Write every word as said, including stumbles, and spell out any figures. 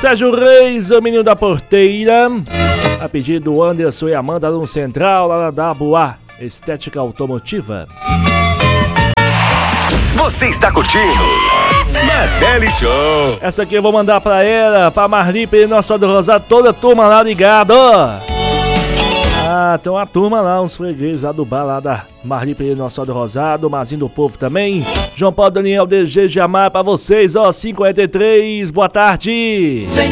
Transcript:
Sérgio Reis, o menino da porteira. A pedido do Anderson e Amanda no Central, lá da Boa Estética Automotiva. Você está curtindo Nardelli Show. Essa aqui eu vou mandar pra ela, pra Marli, pra Nossa do Rosado, toda a turma lá ligada, ó. Ah, tem uma turma lá, uns fregueses lá do bar lá da Marli, pra Nossa do Rosado, Mazinho do Povo também. João Paulo Daniel, D G de Amar pra vocês, ó, cinco quarenta e três, boa tarde.